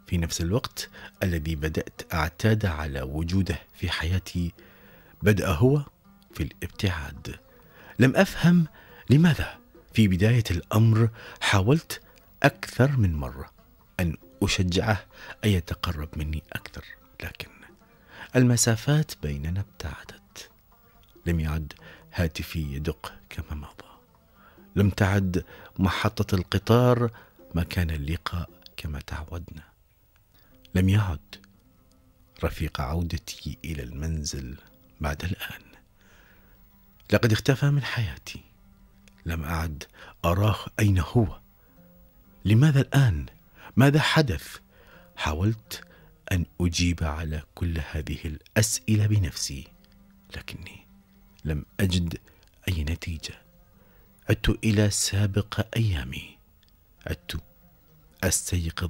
في نفس الوقت الذي بدأت أعتاد على وجوده في حياتي بدأ هو في الابتعاد. لم أفهم لماذا. في بداية الأمر حاولت أكثر من مرة أن أشجعه أن يتقرب مني أكثر، لكن المسافات بيننا ابتعدت. لم يعد هاتفي يدق كما مضى، لم تعد محطة القطار مكان اللقاء كما تعودنا، لم يعد رفيق عودتي إلى المنزل بعد الآن. لقد اختفى من حياتي، لم أعد أراه أين هو. لماذا الآن؟ ماذا حدث؟ حاولت أن أجيب على كل هذه الأسئلة بنفسي، لكني لم أجد أي نتيجة. عدت إلى سابق أيامي، عدت أستيقظ